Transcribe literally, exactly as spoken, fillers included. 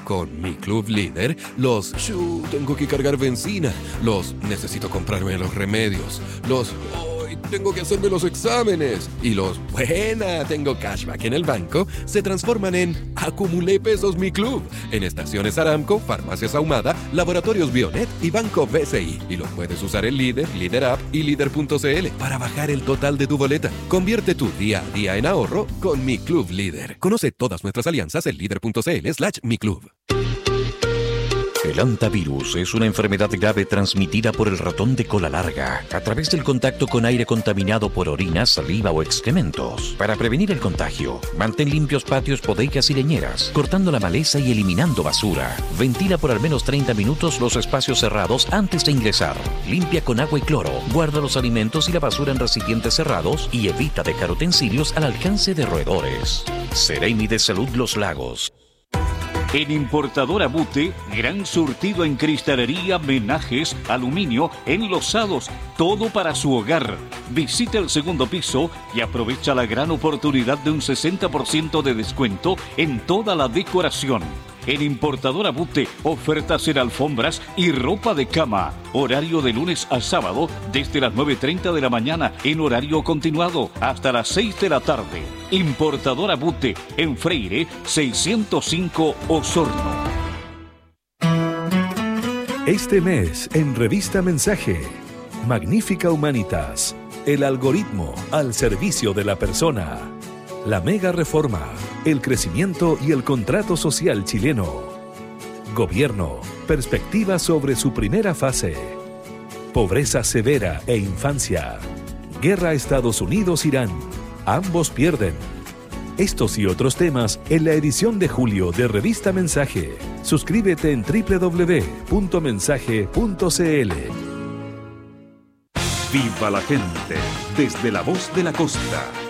Con mi Club Líder, los "Shoo, tengo que cargar benzina", los "necesito comprarme los remedios", los "hoy tengo que hacerme los exámenes" y los "buena, tengo cashback en el banco" se transforman en "acumulé pesos mi club" en Estaciones Aramco, Farmacias Ahumada, Laboratorios Bionet y Banco B C I. Y los puedes usar en Líder, Líder App y Líder punto c l para bajar el total de tu boleta. Convierte tu día a día en ahorro con mi Club Líder. Conoce todas nuestras alianzas en líder punto c l slash mi club. El hantavirus es una enfermedad grave transmitida por el ratón de cola larga a través del contacto con aire contaminado por orina, saliva o excrementos. Para prevenir el contagio, mantén limpios patios, bodegas y leñeras, cortando la maleza y eliminando basura. Ventila por al menos treinta minutos los espacios cerrados antes de ingresar. Limpia con agua y cloro. Guarda los alimentos y la basura en recipientes cerrados y evita dejar utensilios al alcance de roedores. Seremi de Salud Los Lagos. En Importadora Bute, gran surtido en cristalería, menajes, aluminio, enlosados, todo para su hogar. Visita el segundo piso y aprovecha la gran oportunidad de un sesenta por ciento de descuento en toda la decoración. En Importadora Bute, ofertas en alfombras y ropa de cama. Horario de lunes a sábado desde las nueve y treinta de la mañana en horario continuado hasta las seis de la tarde. Importadora Bute, en Freire, seiscientos cinco Osorno. Este mes en Revista Mensaje, Magnífica Humanitas, el algoritmo al servicio de la persona. La mega reforma, el crecimiento y el contrato social chileno. Gobierno, perspectiva sobre su primera fase. Pobreza severa e infancia. Guerra Estados Unidos-Irán. Ambos pierden. Estos y otros temas en la edición de julio de Revista Mensaje. Suscríbete en doble u doble u doble u punto mensaje punto c l. Viva la gente, desde la voz de la costa.